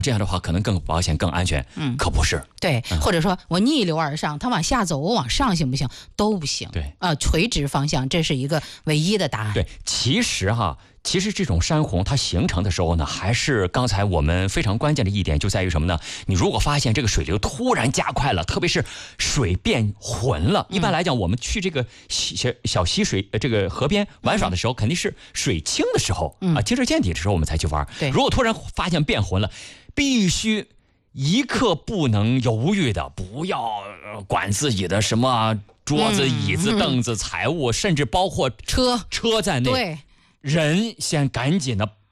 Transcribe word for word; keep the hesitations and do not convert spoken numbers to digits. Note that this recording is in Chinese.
这样的话可能更保险、更安全。嗯，可不是。 对，嗯、或者说我逆流而上，它往下走，我往上行不行？都不行。 对， 啊、呃，垂直方向，这是一个唯一的答案。 对，其实哈。其实这种山洪它形成的时候呢，还是刚才我们非常关键的一点就在于什么呢？你如果发现这个水流突然加快了，特别是水变浑了，一般来讲我们去这个小小溪水这个河边玩耍的时候，肯定是水清的时候啊，清澈见底的时候我们才去玩。 对， 如果突然发现变浑了，必须一刻不能犹豫的，不要管自己的什么桌子、椅子、凳子、财物，甚至包括车车在内。 对。 人先赶紧的